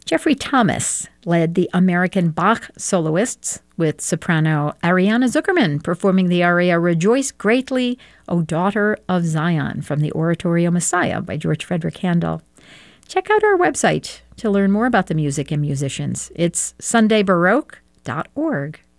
Jeffrey Thomas led the American Bach soloists, with soprano Ariana Zuckerman performing the aria Rejoice Greatly, O Daughter of Zion, from the oratorio Messiah by George Frederick Handel. Check out our website to learn more about the music and musicians. It's sundaybaroque.org.